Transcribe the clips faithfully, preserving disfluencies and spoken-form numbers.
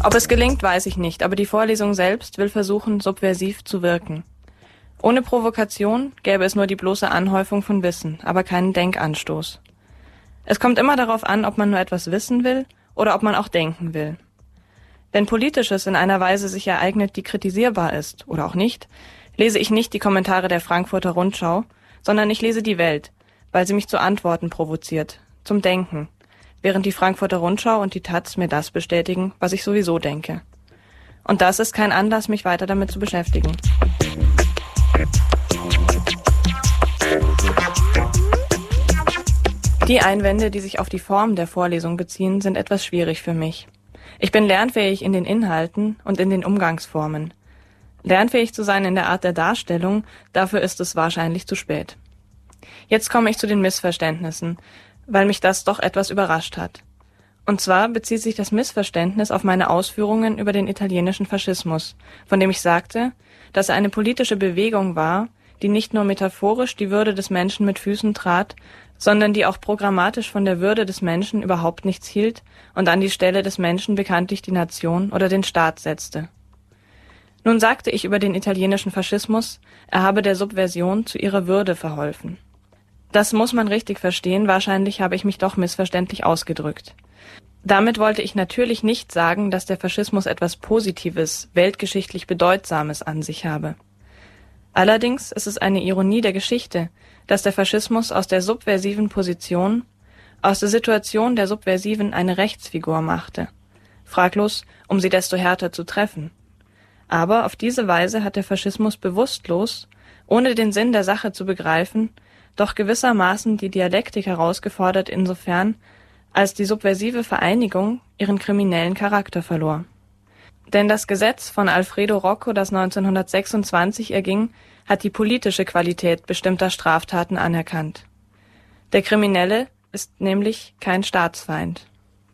Ob es gelingt, weiß ich nicht, aber die Vorlesung selbst will versuchen, subversiv zu wirken. Ohne Provokation gäbe es nur die bloße Anhäufung von Wissen, aber keinen Denkanstoß. Es kommt immer darauf an, ob man nur etwas wissen will oder ob man auch denken will. Wenn Politisches in einer Weise sich ereignet, die kritisierbar ist, oder auch nicht, lese ich nicht die Kommentare der Frankfurter Rundschau, sondern ich lese die Welt, weil sie mich zu Antworten provoziert, zum Denken, während die Frankfurter Rundschau und die Taz mir das bestätigen, was ich sowieso denke. Und das ist kein Anlass, mich weiter damit zu beschäftigen. Die Einwände, die sich auf die Form der Vorlesung beziehen, sind etwas schwierig für mich. Ich bin lernfähig in den Inhalten und in den Umgangsformen. Lernfähig zu sein in der Art der Darstellung, dafür ist es wahrscheinlich zu spät. Jetzt komme ich zu den Missverständnissen, weil mich das doch etwas überrascht hat. Und zwar bezieht sich das Missverständnis auf meine Ausführungen über den italienischen Faschismus, von dem ich sagte, dass er eine politische Bewegung war, die nicht nur metaphorisch die Würde des Menschen mit Füßen trat, sondern die auch programmatisch von der Würde des Menschen überhaupt nichts hielt und an die Stelle des Menschen bekanntlich die Nation oder den Staat setzte. Nun sagte ich über den italienischen Faschismus, er habe der Subversion zu ihrer Würde verholfen. Das muss man richtig verstehen, wahrscheinlich habe ich mich doch missverständlich ausgedrückt. Damit wollte ich natürlich nicht sagen, dass der Faschismus etwas Positives, weltgeschichtlich Bedeutsames an sich habe. Allerdings ist es eine Ironie der Geschichte, dass der Faschismus aus der subversiven Position, aus der Situation der Subversiven eine Rechtsfigur machte. Fraglos, um sie desto härter zu treffen. Aber auf diese Weise hat der Faschismus bewusstlos, ohne den Sinn der Sache zu begreifen, doch gewissermaßen die Dialektik herausgefordert insofern, als die subversive Vereinigung ihren kriminellen Charakter verlor. Denn das Gesetz von Alfredo Rocco, das neunzehnhundertsechsundzwanzig erging, hat die politische Qualität bestimmter Straftaten anerkannt. Der Kriminelle ist nämlich kein Staatsfeind.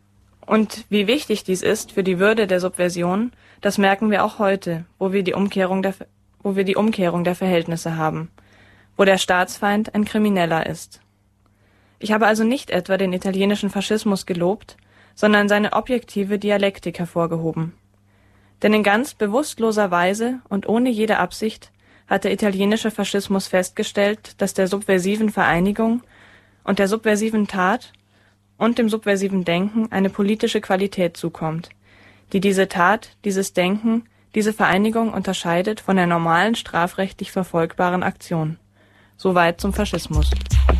Und wie wichtig dies ist für die Würde der Subversion, das merken wir auch heute, wo wir die Umkehrung der, wo wir die Umkehrung der Verhältnisse haben, wo der Staatsfeind ein Krimineller ist. Ich habe also nicht etwa den italienischen Faschismus gelobt, sondern seine objektive Dialektik hervorgehoben. Denn in ganz bewusstloser Weise und ohne jede Absicht hat der italienische Faschismus festgestellt, dass der subversiven Vereinigung und der subversiven Tat und dem subversiven Denken eine politische Qualität zukommt, die diese Tat, dieses Denken, diese Vereinigung unterscheidet von der normalen strafrechtlich verfolgbaren Aktion. Soweit zum Faschismus.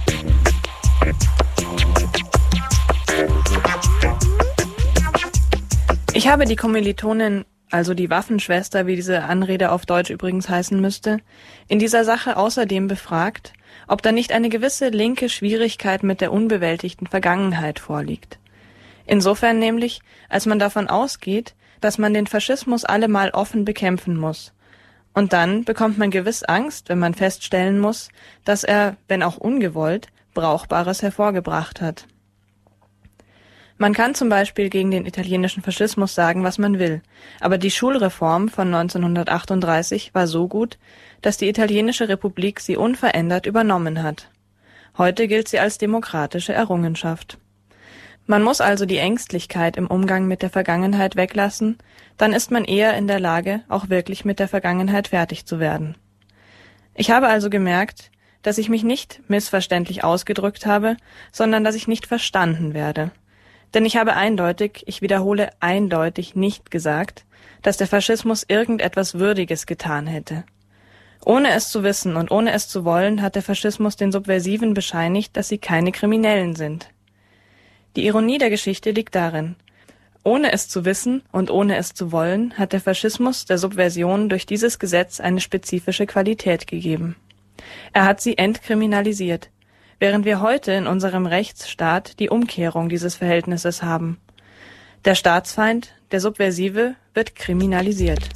Ich habe die Kommilitonin, also die Waffenschwester, wie diese Anrede auf Deutsch übrigens heißen müsste, in dieser Sache außerdem befragt, ob da nicht eine gewisse linke Schwierigkeit mit der unbewältigten Vergangenheit vorliegt. Insofern nämlich, als man davon ausgeht, dass man den Faschismus allemal offen bekämpfen muss. Und dann bekommt man gewiss Angst, wenn man feststellen muss, dass er, wenn auch ungewollt, Brauchbares hervorgebracht hat. Man kann zum Beispiel gegen den italienischen Faschismus sagen, was man will, aber die Schulreform von neunzehnhundertachtunddreißig war so gut, dass die italienische Republik sie unverändert übernommen hat. Heute gilt sie als demokratische Errungenschaft. Man muss also die Ängstlichkeit im Umgang mit der Vergangenheit weglassen, dann ist man eher in der Lage, auch wirklich mit der Vergangenheit fertig zu werden. Ich habe also gemerkt, dass ich mich nicht missverständlich ausgedrückt habe, sondern dass ich nicht verstanden werde. Denn ich habe eindeutig, ich wiederhole eindeutig nicht gesagt, dass der Faschismus irgendetwas Würdiges getan hätte. Ohne es zu wissen und ohne es zu wollen, hat der Faschismus den Subversiven bescheinigt, dass sie keine Kriminellen sind. Die Ironie der Geschichte liegt darin: Ohne es zu wissen und ohne es zu wollen, hat der Faschismus der Subversion durch dieses Gesetz eine spezifische Qualität gegeben. Er hat sie entkriminalisiert, während wir heute in unserem Rechtsstaat die Umkehrung dieses Verhältnisses haben. Der Staatsfeind, der Subversive, wird kriminalisiert.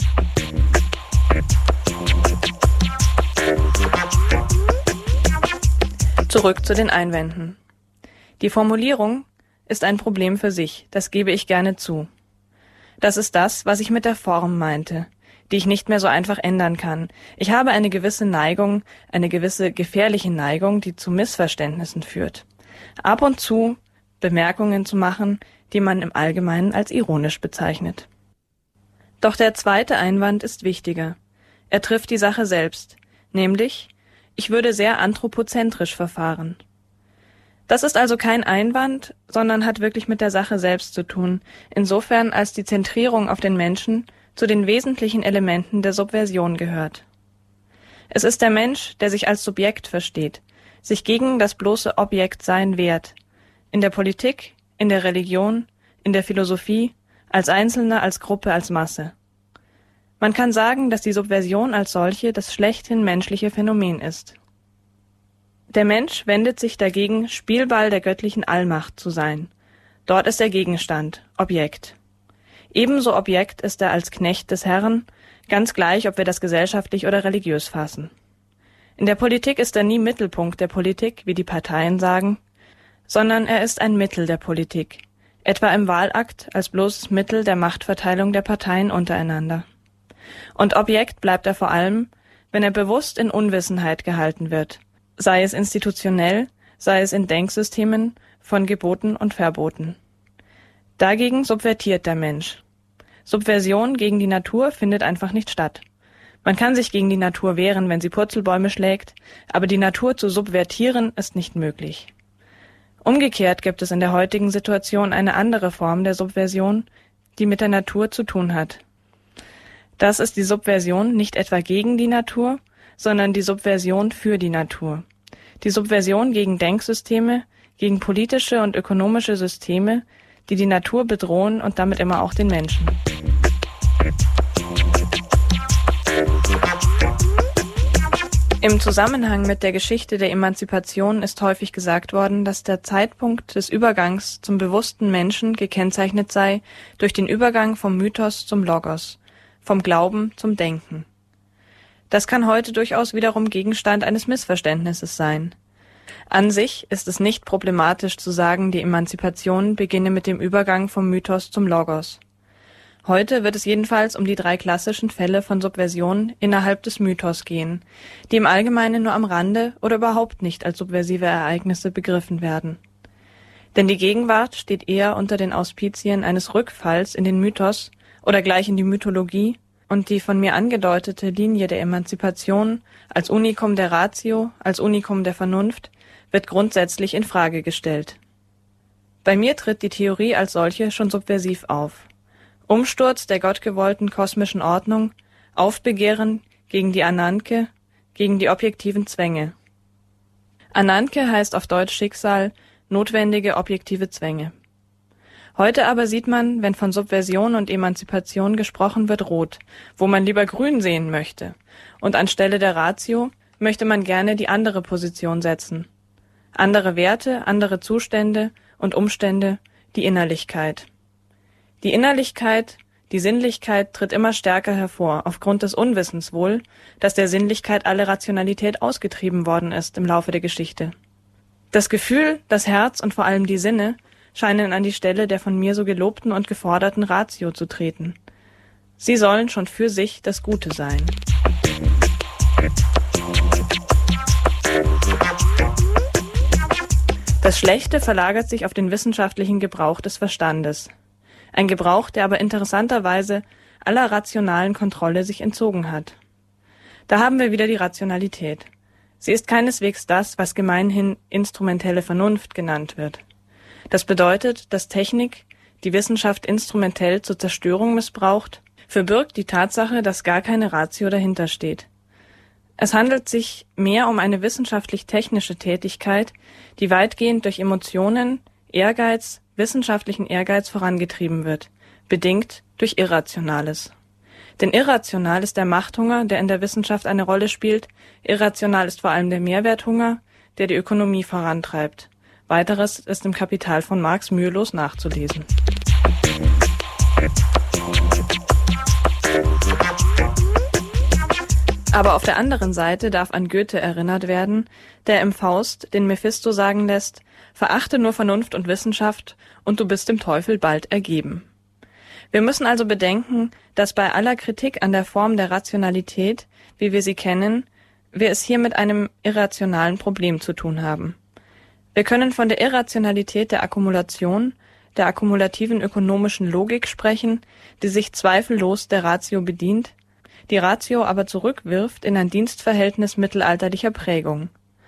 Zurück zu den Einwänden. Die Formulierung ist ein Problem für sich, das gebe ich gerne zu. Das ist das, was ich mit der Form meinte, die ich nicht mehr so einfach ändern kann. Ich habe eine gewisse Neigung, eine gewisse gefährliche Neigung, die zu Missverständnissen führt. Ab und zu Bemerkungen zu machen, die man im Allgemeinen als ironisch bezeichnet. Doch der zweite Einwand ist wichtiger. Er trifft die Sache selbst, nämlich, ich würde sehr anthropozentrisch verfahren. Das ist also kein Einwand, sondern hat wirklich mit der Sache selbst zu tun, insofern als die Zentrierung auf den Menschen zu den wesentlichen Elementen der Subversion gehört. Es ist der Mensch, der sich als Subjekt versteht, sich gegen das bloße Objektsein wehrt, in der Politik, in der Religion, in der Philosophie, als Einzelner, als Gruppe, als Masse. Man kann sagen, dass die Subversion als solche das schlechthin menschliche Phänomen ist. Der Mensch wendet sich dagegen, Spielball der göttlichen Allmacht zu sein. Dort ist er Gegenstand, Objekt. Ebenso Objekt ist er als Knecht des Herrn, ganz gleich, ob wir das gesellschaftlich oder religiös fassen. In der Politik ist er nie Mittelpunkt der Politik, wie die Parteien sagen, sondern er ist ein Mittel der Politik, etwa im Wahlakt als bloßes Mittel der Machtverteilung der Parteien untereinander. Und Objekt bleibt er vor allem, wenn er bewusst in Unwissenheit gehalten wird, sei es institutionell, sei es in Denksystemen von Geboten und Verboten. Dagegen subvertiert der Mensch. Subversion gegen die Natur findet einfach nicht statt. Man kann sich gegen die Natur wehren, wenn sie Purzelbäume schlägt, aber die Natur zu subvertieren ist nicht möglich. Umgekehrt gibt es in der heutigen Situation eine andere Form der Subversion, die mit der Natur zu tun hat. Das ist die Subversion nicht etwa gegen die Natur, sondern die Subversion für die Natur. Die Subversion gegen Denksysteme, gegen politische und ökonomische Systeme, die die Natur bedrohen und damit immer auch den Menschen. Im Zusammenhang mit der Geschichte der Emanzipation ist häufig gesagt worden, dass der Zeitpunkt des Übergangs zum bewussten Menschen gekennzeichnet sei durch den Übergang vom Mythos zum Logos, vom Glauben zum Denken. Das kann heute durchaus wiederum Gegenstand eines Missverständnisses sein. An sich ist es nicht problematisch zu sagen, die Emanzipation beginne mit dem Übergang vom Mythos zum Logos. Heute wird es jedenfalls um die drei klassischen Fälle von Subversion innerhalb des Mythos gehen, die im Allgemeinen nur am Rande oder überhaupt nicht als subversive Ereignisse begriffen werden. Denn die Gegenwart steht eher unter den Auspizien eines Rückfalls in den Mythos oder gleich in die Mythologie, und die von mir angedeutete Linie der Emanzipation als Unikum der Ratio, als Unikum der Vernunft, wird grundsätzlich in Frage gestellt. Bei mir tritt die Theorie als solche schon subversiv auf. Umsturz der gottgewollten kosmischen Ordnung, Aufbegehren gegen die Ananke, gegen die objektiven Zwänge. Ananke heißt auf Deutsch Schicksal, notwendige objektive Zwänge. Heute aber sieht man, wenn von Subversion und Emanzipation gesprochen wird, rot, wo man lieber grün sehen möchte, und anstelle der Ratio möchte man gerne die andere Position setzen. Andere Werte, andere Zustände und Umstände, die Innerlichkeit. Die Innerlichkeit, die Sinnlichkeit tritt immer stärker hervor, aufgrund des Unwissens wohl, dass der Sinnlichkeit alle Rationalität ausgetrieben worden ist im Laufe der Geschichte. Das Gefühl, das Herz und vor allem die Sinne scheinen an die Stelle der von mir so gelobten und geforderten Ratio zu treten. Sie sollen schon für sich das Gute sein. Das Schlechte verlagert sich auf den wissenschaftlichen Gebrauch des Verstandes. Ein Gebrauch, der aber interessanterweise aller rationalen Kontrolle sich entzogen hat. Da haben wir wieder die Rationalität. Sie ist keineswegs das, was gemeinhin instrumentelle Vernunft genannt wird. Das bedeutet, dass Technik, die Wissenschaft instrumentell zur Zerstörung missbraucht, verbirgt die Tatsache, dass gar keine Ratio dahinter steht. Es handelt sich mehr um eine wissenschaftlich-technische Tätigkeit, die weitgehend durch Emotionen, Ehrgeiz, wissenschaftlichen Ehrgeiz vorangetrieben wird, bedingt durch Irrationales. Denn irrational ist der Machthunger, der in der Wissenschaft eine Rolle spielt, irrational ist vor allem der Mehrwerthunger, der die Ökonomie vorantreibt. Weiteres ist im Kapital von Marx mühelos nachzulesen. Aber auf der anderen Seite darf an Goethe erinnert werden, der im Faust den Mephisto sagen lässt: Verachte nur Vernunft und Wissenschaft, und du bist dem Teufel bald ergeben. Wir müssen also bedenken, dass bei aller Kritik an der Form der Rationalität, wie wir sie kennen, wir es hier mit einem irrationalen Problem zu tun haben. Wir können von der Irrationalität der Akkumulation, der akkumulativen ökonomischen Logik sprechen, die sich zweifellos der Ratio bedient, die Ratio aber zurückwirft in ein Dienstverhältnis mittelalterlicher Prägung.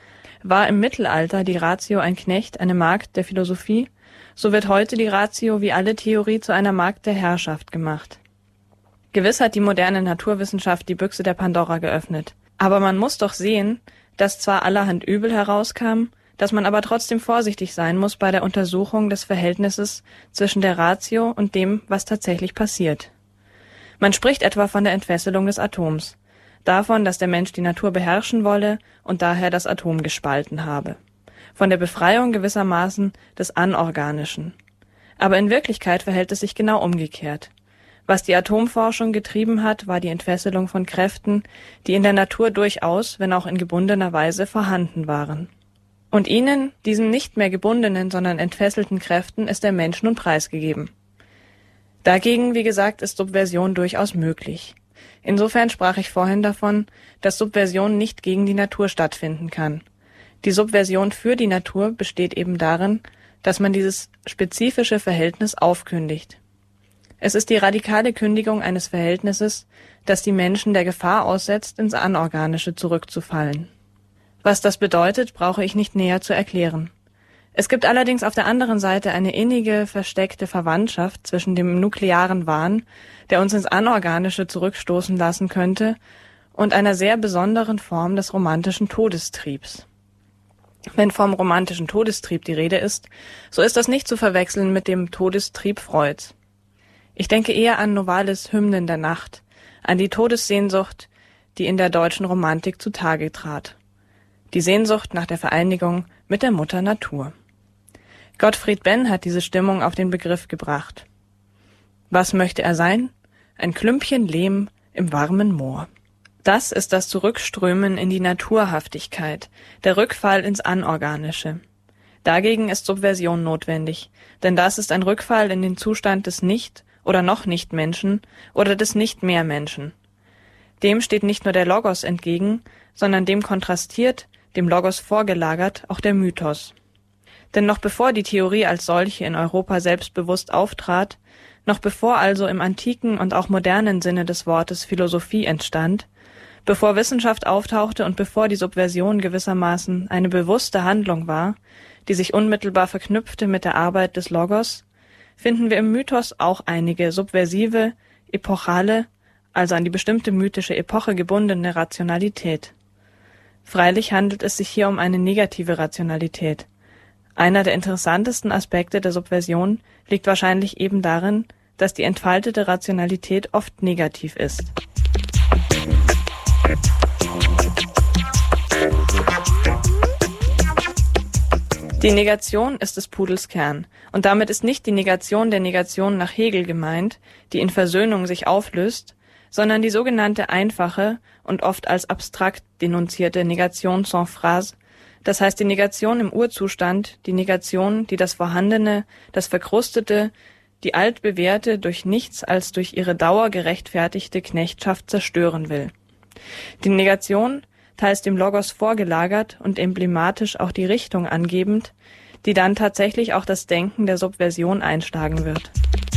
War im Mittelalter die Ratio ein Knecht, eine Magd der Philosophie, so wird heute die Ratio wie alle Theorie zu einer Magd der Herrschaft gemacht. Gewiss hat die moderne Naturwissenschaft die Büchse der Pandora geöffnet. Aber man muss doch sehen, dass zwar allerhand Übel herauskam, dass man aber trotzdem vorsichtig sein muss bei der Untersuchung des Verhältnisses zwischen der Ratio und dem, was tatsächlich passiert. Man spricht etwa von der Entfesselung des Atoms, davon, dass der Mensch die Natur beherrschen wolle und daher das Atom gespalten habe, von der Befreiung gewissermaßen des Anorganischen. Aber in Wirklichkeit verhält es sich genau umgekehrt. Was die Atomforschung getrieben hat, war die Entfesselung von Kräften, die in der Natur durchaus, wenn auch in gebundener Weise, vorhanden waren. Und ihnen, diesen nicht mehr gebundenen, sondern entfesselten Kräften, ist der Mensch nun preisgegeben. Dagegen, wie gesagt, ist Subversion durchaus möglich. Insofern sprach ich vorhin davon, dass Subversion nicht gegen die Natur stattfinden kann. Die Subversion für die Natur besteht eben darin, dass man dieses spezifische Verhältnis aufkündigt. Es ist die radikale Kündigung eines Verhältnisses, das die Menschen der Gefahr aussetzt, ins Anorganische zurückzufallen. Was das bedeutet, brauche ich nicht näher zu erklären. Es gibt allerdings auf der anderen Seite eine innige, versteckte Verwandtschaft zwischen dem nuklearen Wahn, der uns ins Anorganische zurückstoßen lassen könnte, und einer sehr besonderen Form des romantischen Todestriebs. Wenn vom romantischen Todestrieb die Rede ist, so ist das nicht zu verwechseln mit dem Todestrieb Freuds. Ich denke eher an Novalis' Hymnen der Nacht, an die Todessehnsucht, die in der deutschen Romantik zutage trat. Die Sehnsucht nach der Vereinigung mit der Mutter Natur. Gottfried Benn hat diese Stimmung auf den Begriff gebracht. Was möchte er sein? Ein Klümpchen Lehm im warmen Moor. Das ist das Zurückströmen in die Naturhaftigkeit, der Rückfall ins Anorganische. Dagegen ist Subversion notwendig, denn das ist ein Rückfall in den Zustand des Nicht- oder noch Nicht-Menschen oder des Nicht-Mehr-Menschen. Dem steht nicht nur der Logos entgegen, sondern dem kontrastiert, dem Logos vorgelagert, auch der Mythos. Denn noch bevor die Theorie als solche in Europa selbstbewusst auftrat, noch bevor also im antiken und auch modernen Sinne des Wortes Philosophie entstand, bevor Wissenschaft auftauchte und bevor die Subversion gewissermaßen eine bewusste Handlung war, die sich unmittelbar verknüpfte mit der Arbeit des Logos, finden wir im Mythos auch einige subversive, epochale, also an die bestimmte mythische Epoche gebundene Rationalität. Freilich handelt es sich hier um eine negative Rationalität. Einer der interessantesten Aspekte der Subversion liegt wahrscheinlich eben darin, dass die entfaltete Rationalität oft negativ ist. Die Negation ist des Pudels Kern, und damit ist nicht die Negation der Negation nach Hegel gemeint, die in Versöhnung sich auflöst, sondern die sogenannte einfache und oft als abstrakt denunzierte Negation sans phrase, das heißt die Negation im Urzustand, die Negation, die das Vorhandene, das Verkrustete, die altbewährte durch nichts als durch ihre Dauer gerechtfertigte Knechtschaft zerstören will. Die Negation, teils dem Logos vorgelagert und emblematisch auch die Richtung angebend, die dann tatsächlich auch das Denken der Subversion einschlagen wird.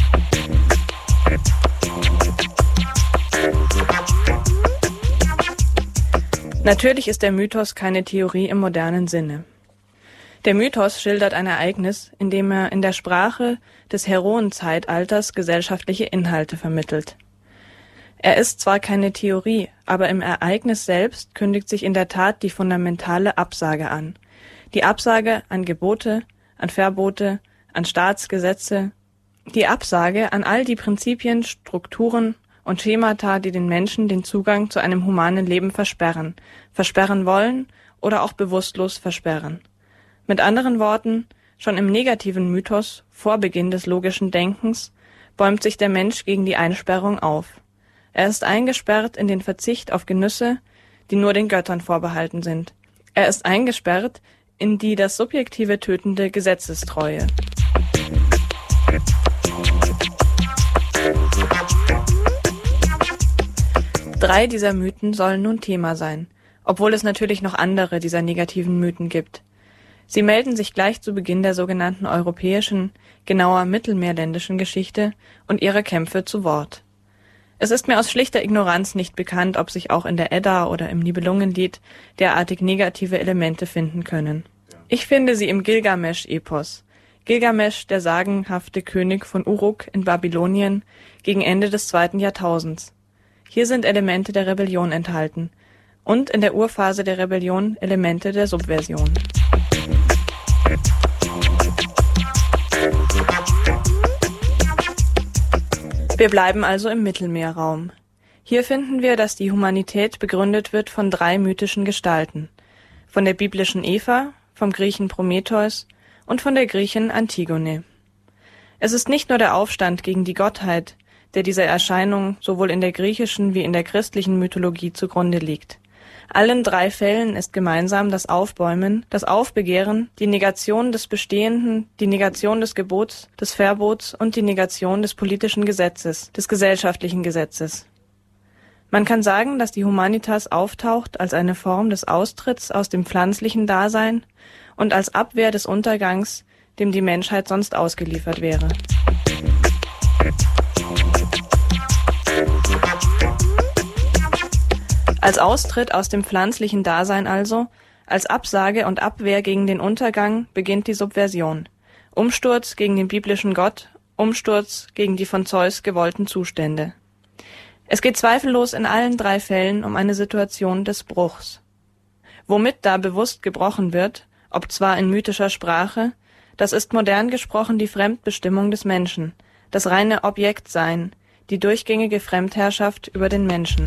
Natürlich ist der Mythos keine Theorie im modernen Sinne. Der Mythos schildert ein Ereignis, indem er in der Sprache des Heroenzeitalters gesellschaftliche Inhalte vermittelt. Er ist zwar keine Theorie, aber im Ereignis selbst kündigt sich in der Tat die fundamentale Absage an. Die Absage an Gebote, an Verbote, an Staatsgesetze, die Absage an all die Prinzipien, Strukturen und Schemata, die den Menschen den Zugang zu einem humanen Leben versperren, versperren wollen oder auch bewusstlos versperren. Mit anderen Worten, schon im negativen Mythos, vor Beginn des logischen Denkens, bäumt sich der Mensch gegen die Einsperrung auf. Er ist eingesperrt in den Verzicht auf Genüsse, die nur den Göttern vorbehalten sind. Er ist eingesperrt in die das subjektive tötende Gesetzestreue. Drei dieser Mythen sollen nun Thema sein, obwohl es natürlich noch andere dieser negativen Mythen gibt. Sie melden sich gleich zu Beginn der sogenannten europäischen genauer mittelmeerländischen Geschichte und ihrer Kämpfe zu Wort. Es ist mir aus schlichter Ignoranz nicht bekannt, ob sich auch in der Edda oder im Nibelungenlied derartig negative Elemente finden können. Ich finde sie im Gilgamesch-Epos. Gilgamesch, der sagenhafte König von Uruk in Babylonien, gegen Ende des zweiten Jahrtausends. Hier sind Elemente der Rebellion enthalten und in der Urphase der Rebellion Elemente der Subversion. Wir bleiben also im Mittelmeerraum. Hier finden wir, dass die Humanität begründet wird von drei mythischen Gestalten: von der biblischen Eva, vom Griechen Prometheus und von der Griechin Antigone. Es ist nicht nur der Aufstand gegen die Gottheit, der dieser Erscheinung sowohl in der griechischen wie in der christlichen Mythologie zugrunde liegt. Allen drei Fällen ist gemeinsam das Aufbäumen, das Aufbegehren, die Negation des Bestehenden, die Negation des Gebots, des Verbots und die Negation des politischen Gesetzes, des gesellschaftlichen Gesetzes. Man kann sagen, dass die Humanitas auftaucht als eine Form des Austritts aus dem pflanzlichen Dasein und als Abwehr des Untergangs, dem die Menschheit sonst ausgeliefert wäre. Als Austritt aus dem pflanzlichen Dasein also, als Absage und Abwehr gegen den Untergang beginnt die Subversion. Umsturz gegen den biblischen Gott, Umsturz gegen die von Zeus gewollten Zustände. Es geht zweifellos in allen drei Fällen um eine Situation des Bruchs. Womit da bewusst gebrochen wird, ob zwar in mythischer Sprache, das ist modern gesprochen die Fremdbestimmung des Menschen, das reine Objektsein, die durchgängige Fremdherrschaft über den Menschen.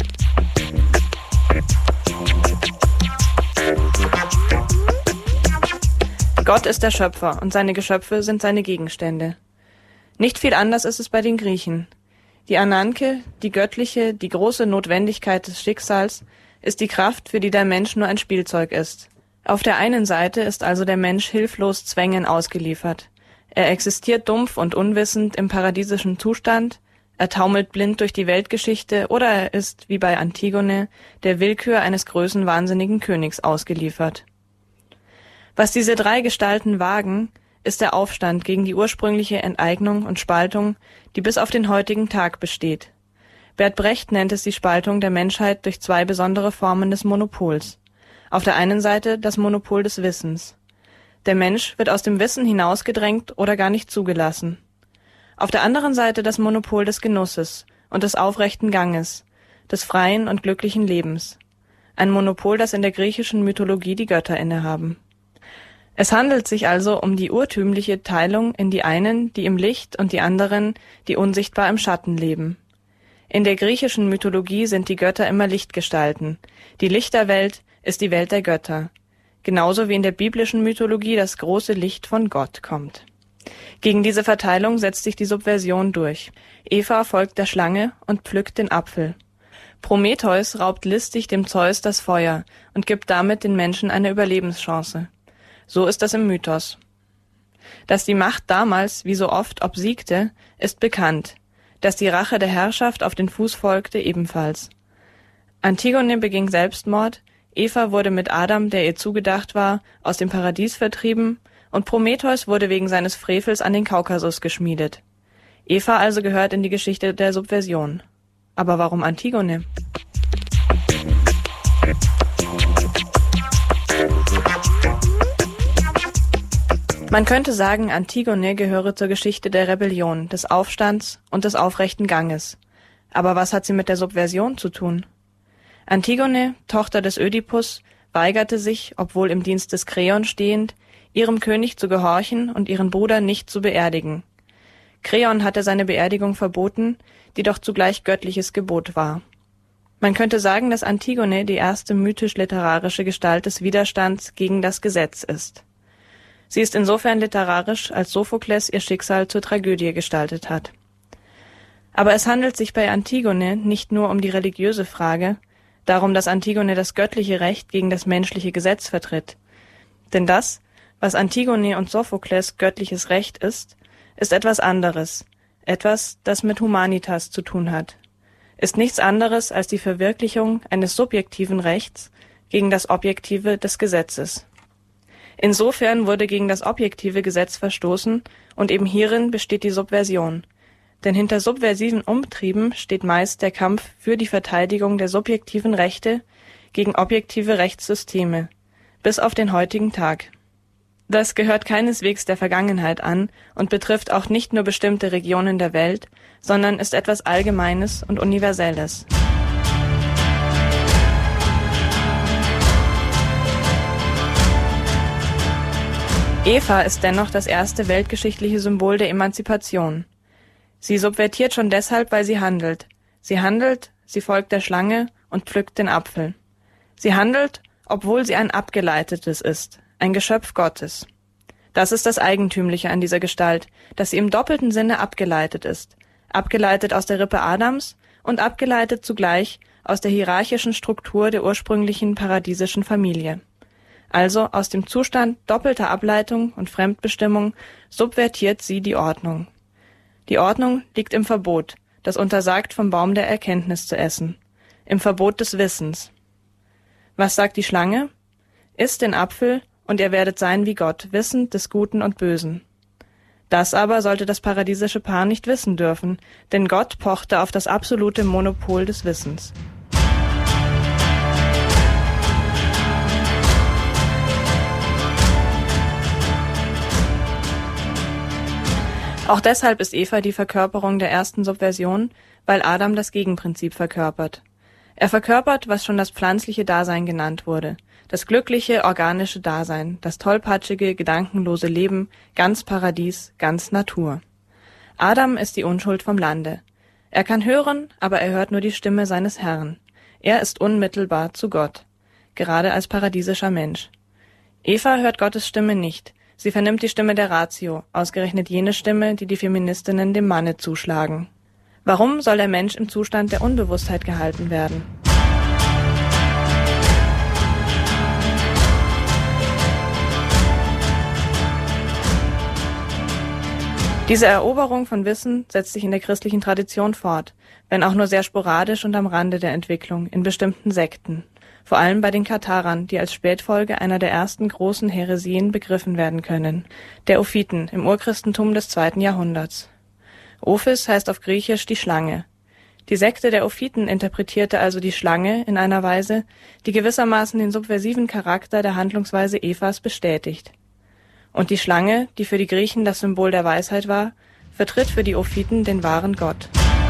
Gott ist der Schöpfer und seine Geschöpfe sind seine Gegenstände. Nicht viel anders ist es bei den Griechen. Die Ananke, die göttliche, die große Notwendigkeit des Schicksals, ist die Kraft, für die der Mensch nur ein Spielzeug ist. Auf der einen Seite ist also der Mensch hilflos Zwängen ausgeliefert. Er existiert dumpf und unwissend im paradiesischen Zustand, er taumelt blind durch die Weltgeschichte oder er ist, wie bei Antigone, der Willkür eines größenwahnsinnigen Königs ausgeliefert. Was diese drei Gestalten wagen, ist der Aufstand gegen die ursprüngliche Enteignung und Spaltung, die bis auf den heutigen Tag besteht. Bert Brecht nennt es die Spaltung der Menschheit durch zwei besondere Formen des Monopols. Auf der einen Seite das Monopol des Wissens. Der Mensch wird aus dem Wissen hinausgedrängt oder gar nicht zugelassen. Auf der anderen Seite das Monopol des Genusses und des aufrechten Ganges, des freien und glücklichen Lebens. Ein Monopol, das in der griechischen Mythologie die Götter innehaben. Es handelt sich also um die urtümliche Teilung in die einen, die im Licht, und die anderen, die unsichtbar im Schatten leben. In der griechischen Mythologie sind die Götter immer Lichtgestalten. Die Lichterwelt ist die Welt der Götter. Genauso wie in der biblischen Mythologie das große Licht von Gott kommt. Gegen diese Verteilung setzt sich die Subversion durch. Eva folgt der Schlange und pflückt den Apfel. Prometheus raubt listig dem Zeus das Feuer und gibt damit den Menschen eine Überlebenschance. So ist das im Mythos. Dass die Macht damals, wie so oft, obsiegte, ist bekannt. Dass die Rache der Herrschaft auf den Fuß folgte, ebenfalls. Antigone beging Selbstmord, Eva wurde mit Adam, der ihr zugedacht war, aus dem Paradies vertrieben, und Prometheus wurde wegen seines Frevels an den Kaukasus geschmiedet. Eva also gehört in die Geschichte der Subversion. Aber warum Antigone? Man könnte sagen, Antigone gehöre zur Geschichte der Rebellion, des Aufstands und des aufrechten Ganges. Aber was hat sie mit der Subversion zu tun? Antigone, Tochter des Ödipus, weigerte sich, obwohl im Dienst des Kreon stehend, ihrem König zu gehorchen und ihren Bruder nicht zu beerdigen. Kreon hatte seine Beerdigung verboten, die doch zugleich göttliches Gebot war. Man könnte sagen, dass Antigone die erste mythisch-literarische Gestalt des Widerstands gegen das Gesetz ist. Sie ist insofern literarisch, als Sophokles ihr Schicksal zur Tragödie gestaltet hat. Aber es handelt sich bei Antigone nicht nur um die religiöse Frage, darum, dass Antigone das göttliche Recht gegen das menschliche Gesetz vertritt. Denn das, was Antigone und Sophokles göttliches Recht ist, ist etwas anderes, etwas, das mit Humanitas zu tun hat, ist nichts anderes als die Verwirklichung eines subjektiven Rechts gegen das Objektive des Gesetzes. Insofern wurde gegen das objektive Gesetz verstoßen, und eben hierin besteht die Subversion. Denn hinter subversiven Umtrieben steht meist der Kampf für die Verteidigung der subjektiven Rechte gegen objektive Rechtssysteme, bis auf den heutigen Tag. Das gehört keineswegs der Vergangenheit an und betrifft auch nicht nur bestimmte Regionen der Welt, sondern ist etwas Allgemeines und Universelles. Eva ist dennoch das erste weltgeschichtliche Symbol der Emanzipation. Sie subvertiert schon deshalb, weil sie handelt. Sie handelt, sie folgt der Schlange und pflückt den Apfel. Sie handelt, obwohl sie ein Abgeleitetes ist, ein Geschöpf Gottes. Das ist das Eigentümliche an dieser Gestalt, dass sie im doppelten Sinne abgeleitet ist. Abgeleitet aus der Rippe Adams und abgeleitet zugleich aus der hierarchischen Struktur der ursprünglichen paradiesischen Familie. Also aus dem Zustand doppelter Ableitung und Fremdbestimmung subvertiert sie die Ordnung. Die Ordnung liegt im Verbot, das untersagt, vom Baum der Erkenntnis zu essen, im Verbot des Wissens. Was sagt die Schlange? Isst den Apfel, und ihr werdet sein wie Gott, wissend des Guten und Bösen. Das aber sollte das paradiesische Paar nicht wissen dürfen, denn Gott pochte auf das absolute Monopol des Wissens. Auch deshalb ist Eva die Verkörperung der ersten Subversion, weil Adam das Gegenprinzip verkörpert. Er verkörpert, was schon das pflanzliche Dasein genannt wurde, das glückliche, organische Dasein, das tollpatschige, gedankenlose Leben, ganz Paradies, ganz Natur. Adam ist die Unschuld vom Lande. Er kann hören, aber er hört nur die Stimme seines Herrn. Er ist unmittelbar zu Gott, gerade als paradiesischer Mensch. Eva hört Gottes Stimme nicht. Sie vernimmt die Stimme der Ratio, ausgerechnet jene Stimme, die die Feministinnen dem Manne zuschlagen. Warum soll der Mensch im Zustand der Unbewusstheit gehalten werden? Diese Eroberung von Wissen setzt sich in der christlichen Tradition fort, wenn auch nur sehr sporadisch und am Rande der Entwicklung, in bestimmten Sekten. Vor allem bei den Katharern, die als Spätfolge einer der ersten großen Häresien begriffen werden können, der Ophiten im Urchristentum des zweiten Jahrhunderts. Ophis heißt auf Griechisch die Schlange. Die Sekte der Ophiten interpretierte also die Schlange in einer Weise, die gewissermaßen den subversiven Charakter der Handlungsweise Evas bestätigt. Und die Schlange, die für die Griechen das Symbol der Weisheit war, vertritt für die Ophiten den wahren Gott.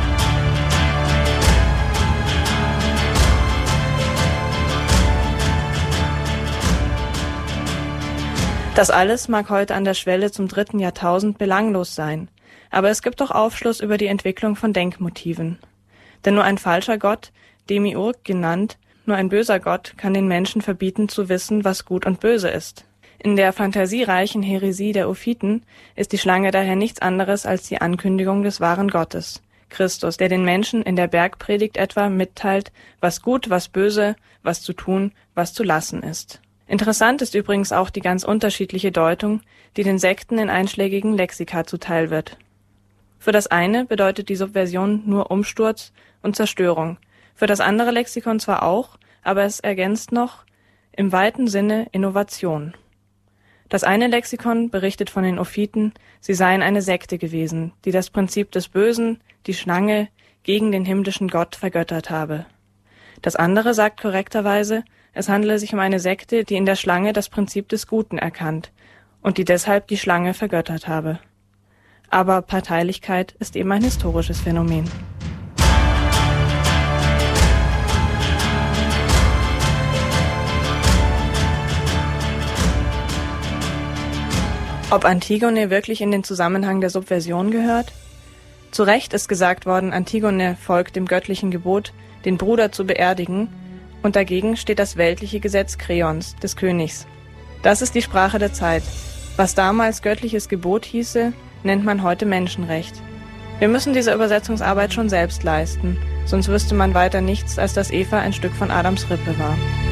Das alles mag heute an der Schwelle zum dritten Jahrtausend belanglos sein, aber es gibt doch Aufschluss über die Entwicklung von Denkmotiven. Denn nur ein falscher Gott, Demiurg genannt, nur ein böser Gott kann den Menschen verbieten zu wissen, was gut und böse ist. In der fantasiereichen Häresie der Ophiten ist die Schlange daher nichts anderes als die Ankündigung des wahren Gottes, Christus, der den Menschen in der Bergpredigt etwa mitteilt, was gut, was böse, was zu tun, was zu lassen ist. Interessant ist übrigens auch die ganz unterschiedliche Deutung, die den Sekten in einschlägigen Lexika zuteil wird. Für das eine bedeutet die Subversion nur Umsturz und Zerstörung, für das andere Lexikon zwar auch, aber es ergänzt noch im weiten Sinne Innovation. Das eine Lexikon berichtet von den Ophiten, sie seien eine Sekte gewesen, die das Prinzip des Bösen, die Schlange, gegen den himmlischen Gott vergöttert habe. Das andere sagt korrekterweise, es handele sich um eine Sekte, die in der Schlange das Prinzip des Guten erkannt und die deshalb die Schlange vergöttert habe. Aber Parteilichkeit ist eben ein historisches Phänomen. Ob Antigone wirklich in den Zusammenhang der Subversion gehört? Zu Recht ist gesagt worden, Antigone folgt dem göttlichen Gebot, den Bruder zu beerdigen, und dagegen steht das weltliche Gesetz Kreons, des Königs. Das ist die Sprache der Zeit. Was damals göttliches Gebot hieße, nennt man heute Menschenrecht. Wir müssen diese Übersetzungsarbeit schon selbst leisten, sonst wüsste man weiter nichts, als dass Eva ein Stück von Adams Rippe war.